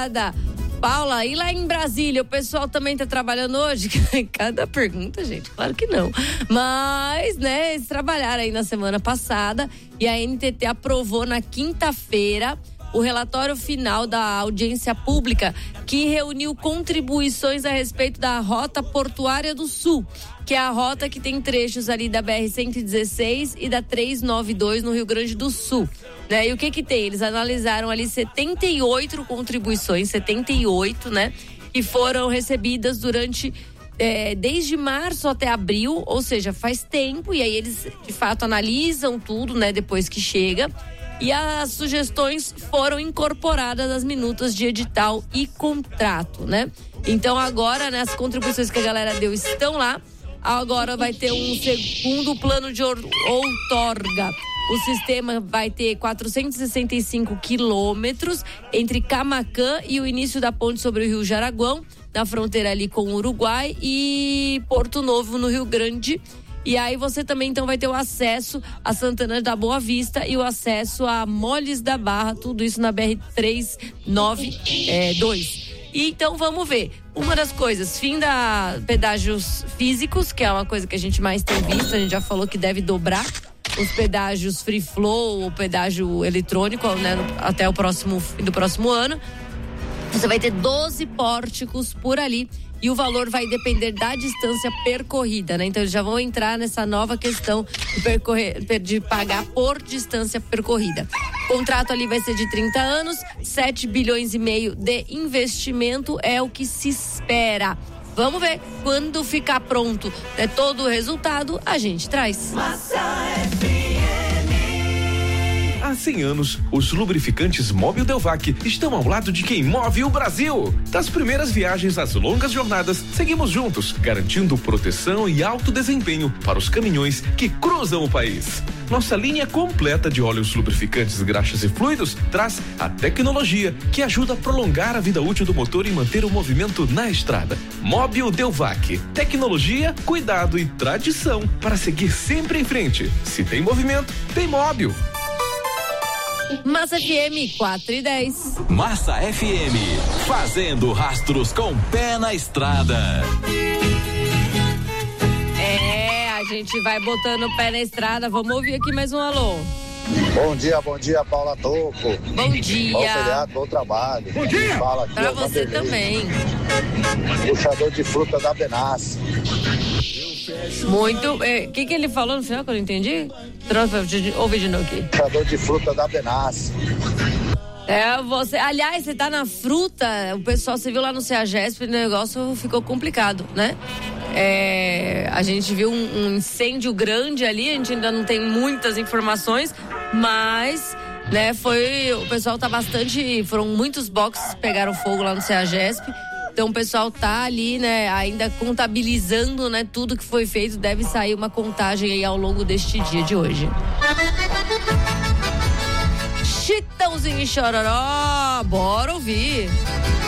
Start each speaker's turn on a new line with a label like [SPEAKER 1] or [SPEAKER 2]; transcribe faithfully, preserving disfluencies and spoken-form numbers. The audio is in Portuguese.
[SPEAKER 1] estrada. Paula, e lá em Brasília, o pessoal também tá trabalhando hoje? Cada pergunta, gente, claro que não. Mas, né, eles trabalharam aí na semana passada e a N T T aprovou na quinta-feira o relatório final da audiência pública que reuniu contribuições a respeito da Rota Portuária do Sul, que é a rota que tem trechos ali da B R cento e dezesseis e da trezentos e noventa e dois no Rio Grande do Sul. Né? E o que que tem? Eles analisaram ali setenta e oito contribuições, setenta e oito, né? Que foram recebidas durante, é, desde março até abril, ou seja, faz tempo, e aí eles de fato analisam tudo, né? Depois que chega. E as sugestões foram incorporadas às minutas de edital e contrato, né? Então agora, né, as contribuições que a galera deu estão lá. Agora vai ter um segundo plano de outorga. O sistema vai ter quatrocentos e sessenta e cinco quilômetros entre Camaquã e o início da ponte sobre o Rio Jaraguão, na fronteira ali com o Uruguai, e Porto Novo, no Rio Grande. E aí você também então vai ter o acesso a Santana da Boa Vista e o acesso a Moles da Barra, tudo isso na B R trezentos e noventa e dois. E então vamos ver. Uma das coisas, fim da pedágios físicos, que é uma coisa que a gente mais tem visto, a gente já falou que deve dobrar os pedágios free flow, o pedágio eletrônico, né, até o próximo do próximo ano. Você vai ter doze pórticos por ali. E o valor vai depender da distância percorrida, né? Então eles já vão entrar nessa nova questão de, percorrer, de pagar por distância percorrida. O contrato ali vai ser de trinta anos, sete bilhões e meio de investimento é o que se espera. Vamos ver, quando ficar pronto, né, todo o resultado, a gente traz.
[SPEAKER 2] Há cem anos, os lubrificantes Mobil Delvac estão ao lado de quem move o Brasil. Das primeiras viagens às longas jornadas, seguimos juntos, garantindo proteção e alto desempenho para os caminhões que cruzam o país. Nossa linha completa de óleos lubrificantes, graxas e fluidos traz a tecnologia que ajuda a prolongar a vida útil do motor e manter o movimento na estrada. Mobil Delvac, tecnologia, cuidado e tradição para seguir sempre em frente. Se tem movimento, tem Mobil.
[SPEAKER 1] Massa F M quatro e dez.
[SPEAKER 3] Massa F M, fazendo rastros com pé na estrada.
[SPEAKER 1] É, a gente vai botando o pé na estrada. Vamos ouvir aqui mais um alô.
[SPEAKER 4] Bom dia, bom dia, Paula Toco.
[SPEAKER 1] Bom dia.
[SPEAKER 4] Bom feriado, bom trabalho.
[SPEAKER 1] Bom dia.
[SPEAKER 4] Fala aqui,
[SPEAKER 1] pra você também.
[SPEAKER 4] Puxador de fruta da Benassi.
[SPEAKER 1] Muito. O é, que, que ele falou no final que eu não entendi? Ouve de novo aqui.
[SPEAKER 4] Puxador de fruta da Benassi.
[SPEAKER 1] É, você. Aliás, você tá na fruta, o pessoal, você viu lá no CEAGESP, o negócio ficou complicado, né? É, a gente viu um, um incêndio grande ali, a gente ainda não tem muitas informações, mas, né, foi. O pessoal tá bastante. Foram muitos boxes que pegaram fogo lá no CEAGESP. Então o pessoal tá ali, né, ainda contabilizando, né, tudo que foi feito. Deve sair uma contagem aí ao longo deste dia de hoje. Chitãozinho e Chororó, bora ouvir.